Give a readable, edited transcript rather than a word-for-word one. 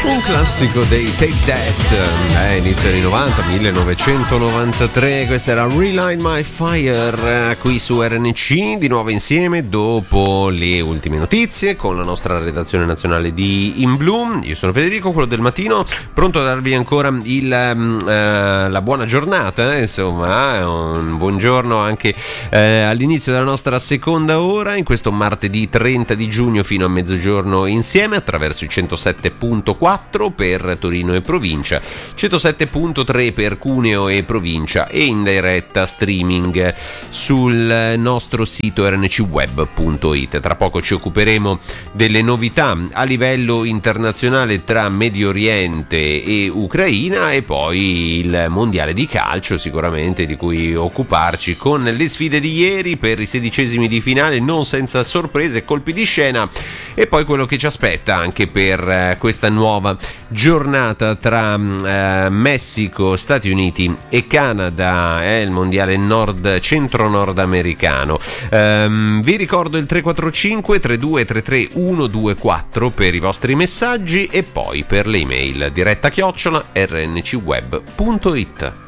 Un classico dei Take That, inizio anni 90, 1993, questa era Relight My Fire, qui su RNC, di nuovo insieme dopo le ultime notizie con la nostra redazione nazionale di In Bloom. Io sono Federico, quello del mattino, pronto a darvi ancora la buona giornata, insomma, un buongiorno anche all'inizio della nostra seconda ora, in questo martedì 30 di giugno fino a mezzogiorno insieme attraverso il 107.4 per Torino e provincia, 107.3 per Cuneo e provincia e in diretta streaming sul nostro sito rncweb.it. Tra poco ci occuperemo delle novità a livello internazionale tra Medio Oriente e Ucraina e poi il mondiale di calcio sicuramente di cui occuparci con le sfide di ieri per i 16esimi di finale, non senza sorprese e colpi di scena, e poi quello che ci aspetta anche per questa nuova giornata tra Messico, Stati Uniti e Canada, il mondiale centro nordamericano. Vi ricordo il 345 3233 124 per i vostri messaggi e poi per le email diretta @ rncweb.it.